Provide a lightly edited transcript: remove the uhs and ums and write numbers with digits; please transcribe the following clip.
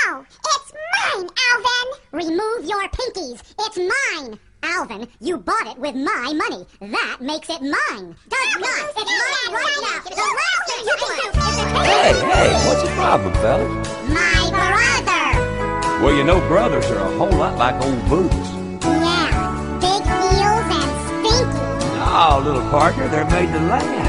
No, it's mine, Alvin. Remove your pinkies. It's mine. Alvin, you bought it with my money. That makes it mine. Does not. It's mine right now. The last thing you can do is to take Hey, what's the problem, fellas? my brother. Well, you know brothers are a whole lot like old boots. Yeah, big heels and stinky. Oh, little partner, they're made to last.